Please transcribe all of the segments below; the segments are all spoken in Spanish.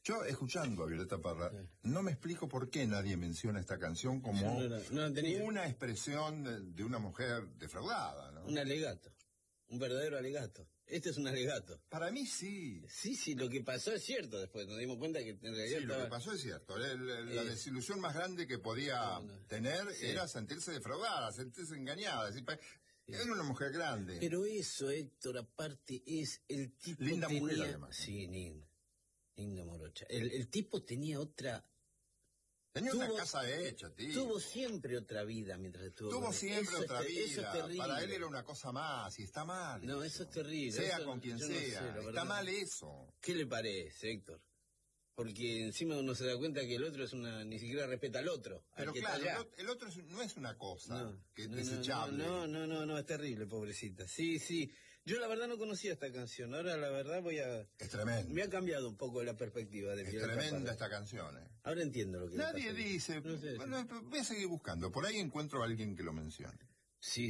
Yo, escuchando a Violeta Parra, no me explico por qué nadie menciona esta canción como una expresión de una mujer defraudada, ¿no? Un alegato, un verdadero alegato. Este es un alegato. Para mí sí. Sí, lo que pasó es cierto después. Nos dimos cuenta que en realidad lo que pasó es cierto. La desilusión más grande que podía tener era sentirse defraudada, sentirse engañada. Era una mujer grande. Pero eso, Héctor, aparte, es el tipo... Linda mujer, además. Sí, linda morocha. El tipo tenía otra... Tenía una casa hecha, tío. Tuvo siempre otra vida mientras estuvo... Tuvo siempre otra vida. Eso es terrible. Para él era una cosa más, y está mal. No, eso es terrible. Sea eso con quien sea. No sé, está mal eso. ¿Qué le parece, Héctor? Porque encima uno se da cuenta que el otro ni siquiera respeta al otro. Pero claro, el otro no es una cosa desechable. No, es terrible, pobrecita. Sí. Yo la verdad no conocía esta canción. Ahora la verdad Es tremendo. Me ha cambiado un poco la perspectiva de Violeta Parra. Es tremenda esta canción, Ahora entiendo lo que nadie dice. No sé, bueno, voy a seguir buscando. Por ahí encuentro a alguien que lo mencione. Sí.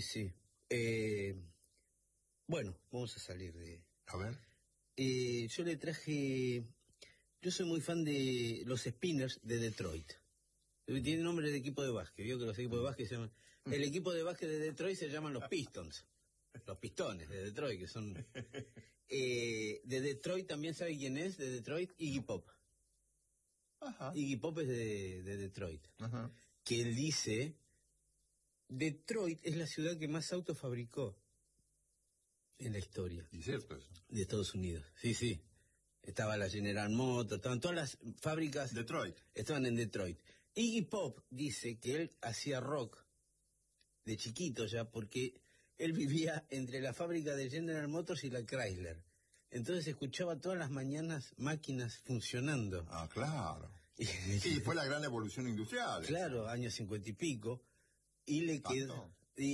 Bueno, vamos a salir de... A ver. Yo le traje... Yo soy muy fan de los Spinners de Detroit. Tiene nombre de equipo de básquet. Vio que los equipos de básquet se llaman... El equipo de básquet de Detroit se llaman los Pistons. Los Pistones de Detroit, que son... de Detroit también, ¿sabe quién es? De Detroit, Iggy Pop. Ajá. Iggy Pop es de Detroit. Ajá. Que él dice... Detroit es la ciudad que más autos fabricó en la historia. ¿Y cierto eso? De Estados Unidos. Sí. Estaba la General Motors, estaban todas las fábricas... Detroit. Estaban en Detroit. Iggy Pop dice que él hacía rock de chiquito ya, porque él vivía entre la fábrica de General Motors y la Chrysler. Entonces escuchaba todas las mañanas máquinas funcionando. Ah, claro. Y fue la gran evolución industrial. Claro, años 50 y pico. Y le quedó...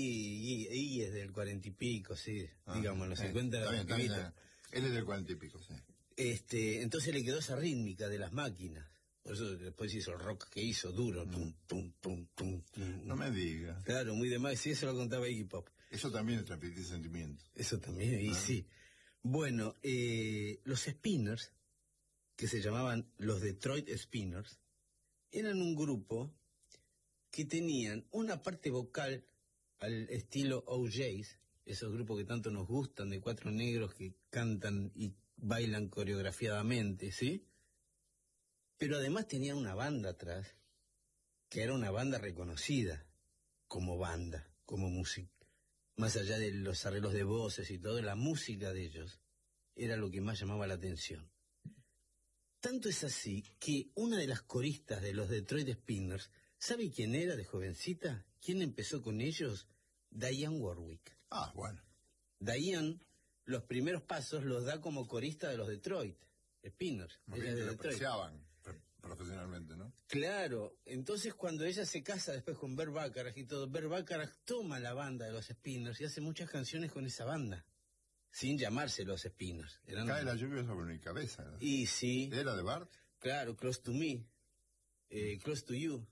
Y es del 40 y pico, sí. Digamos, los 50... Está bien. Él es del 40 y pico, sí. Entonces le quedó esa rítmica de las máquinas. Por eso después hizo el rock que hizo, duro. Tum. No me digas. Claro, muy de más. Sí, eso lo contaba Iggy Pop. Eso también es transmitir sentimientos. Eso también, y sí. Bueno, los Spinners, que se llamaban los Detroit Spinners, eran un grupo que tenían una parte vocal al estilo OJs, esos grupos que tanto nos gustan, de cuatro negros que cantan y bailan coreografiadamente, ¿sí? Pero además tenía una banda atrás, que era una banda reconocida como banda, como música. Más allá de los arreglos de voces y todo, la música de ellos era lo que más llamaba la atención. Tanto es así que una de las coristas de los Detroit Spinners, ¿sabe quién era de jovencita? ¿Quién empezó con ellos? Dionne Warwick. Ah, bueno. Dionne, los primeros pasos los da como corista de los Detroit Spinners. Ella de Detroit. Apreciaban profesionalmente, ¿no? Claro. Entonces cuando ella se casa después con Bert Bacharach y todo, Bert Bacharach toma la banda de los Spinners y hace muchas canciones con esa banda, sin llamarse los Spinners. Cae la lluvia sobre mi cabeza, ¿no? Y sí. ¿Era de Bart? Claro, Close to Me, Close to You.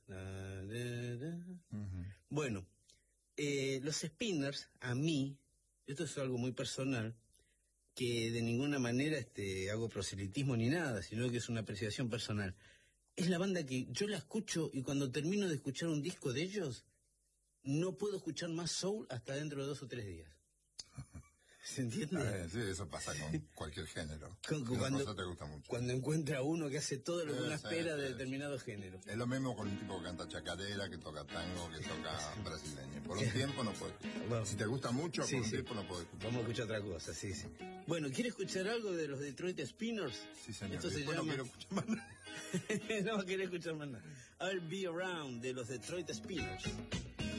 Bueno, los Spinners, a mí, esto es algo muy personal, que de ninguna manera hago proselitismo ni nada, sino que es una apreciación personal. Es la banda que yo la escucho y cuando termino de escuchar un disco de ellos, no puedo escuchar más soul hasta dentro de 2 o 3 días. ¿Se entiende? Sí, eso pasa con cualquier género. Cuando te gusta mucho. Cuando encuentra uno que hace todo lo que uno espera de determinado género. Es lo mismo con un tipo que canta chacarera, que toca tango, que toca brasileño. Por un tiempo no puedes escuchar. Bueno, si te gusta mucho, por un tiempo no puedes escuchar. Vamos a escuchar otra cosa, sí. Bueno, ¿quiere escuchar algo de los Detroit Spinners? Sí, señor. Esto se llama... No quiero escuchar más nada. No quiere escuchar más nada. I'll Be Around, de los Detroit Spinners.